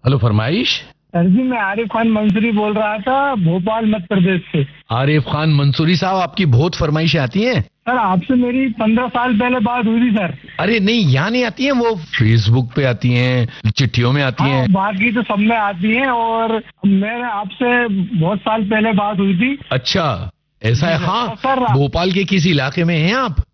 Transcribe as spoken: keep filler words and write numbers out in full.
Hello, फरमाइश। Sir जी, मैं आरिफ खान मंसूरी बोल रहा था, भोपाल मध्य प्रदेश से। आरिफ खान मंसूरी साहब, आपकी बहुत फरमाइशें आती हैं। सर, आपसे मेरी पंद्रह साल पहले बात हुई थी सर। अरे नहीं, यहाँ नहीं आती हैं, वो फेसबुक पे आती हैं, चिट्ठियों में आती हाँ, हैं। बाकी तो सब में आती हैं। और मेरे आपसे बहुत साल पहले बात हुई थी। अच्छा, ऐसा है। हाँ, सर, भोपाल के किस इलाके में हैं आप?